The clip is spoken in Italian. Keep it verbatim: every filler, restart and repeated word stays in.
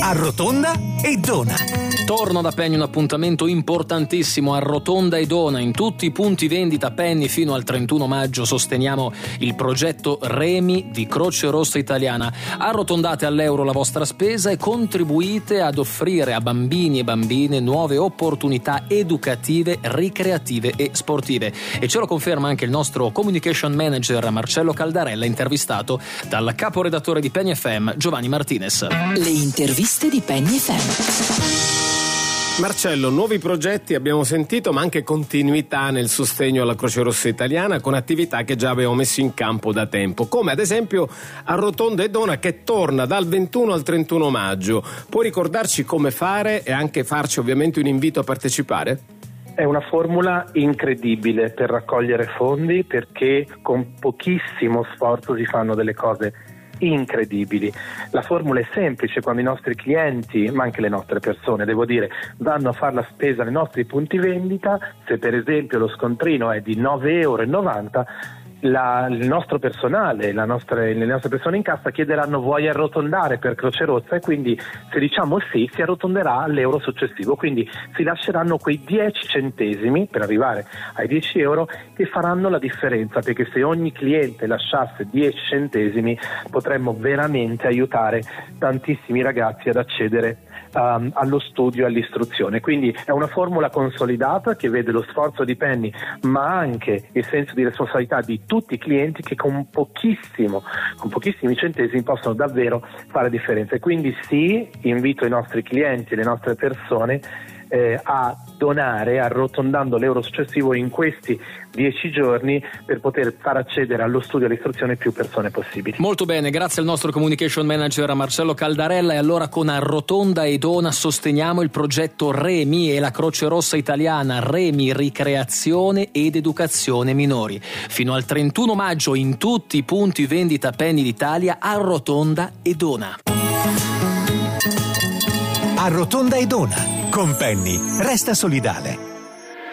Arrotonda e Dona. Torno da Penny, un appuntamento importantissimo a Rotonda e Dona. In tutti i punti vendita Penny fino al trentuno maggio sosteniamo il progetto Remi di Croce Rossa Italiana. Arrotondate all'euro la vostra spesa e contribuite ad offrire a bambini e bambine nuove opportunità educative, ricreative e sportive. E ce lo conferma anche il nostro communication manager Marcello Caldarella, intervistato dal caporedattore di Penny F M Giovanni Martinez. Le interviste di Penny F M. Marcello, nuovi progetti abbiamo sentito, ma anche continuità nel sostegno alla Croce Rossa Italiana con attività che già avevamo messo in campo da tempo, come ad esempio Arrotonda e Dona, che torna dal ventuno al trentuno maggio. Puoi ricordarci come fare e anche farci ovviamente un invito a partecipare? È una formula incredibile per raccogliere fondi, perché con pochissimo sforzo si fanno delle cose incredibili. La formula è semplice: quando i nostri clienti, ma anche le nostre persone, devo dire, vanno a fare la spesa nei nostri punti vendita, se per esempio lo scontrino è di nove virgola novanta euro, La, il nostro personale, la nostre, le nostre persone in cassa chiederanno: vuoi arrotondare per Croce Rossa? E quindi se diciamo sì, si arrotonderà all'euro successivo, quindi si lasceranno quei dieci centesimi per arrivare ai dieci euro che faranno la differenza, perché se ogni cliente lasciasse dieci centesimi potremmo veramente aiutare tantissimi ragazzi ad accedere Um, allo studio e all'istruzione. Quindi è una formula consolidata che vede lo sforzo di Penny, ma anche il senso di responsabilità di tutti i clienti, che con pochissimo, con pochissimi centesimi possono davvero fare differenza. E quindi sì, invito i nostri clienti e le nostre persone eh, a donare arrotondando l'euro successivo in questi dieci giorni, per poter far accedere allo studio e all'istruzione più persone possibili. Molto bene, grazie al nostro communication manager Marcello Caldarella. E allora con Arrotonda e Dona sosteniamo il progetto Remi e la Croce Rossa Italiana. Remi, ricreazione ed educazione minori. Fino al trentuno maggio in tutti i punti vendita Penny d'Italia. Arrotonda e Dona. Arrotonda e Dona. Con Penny resta solidale.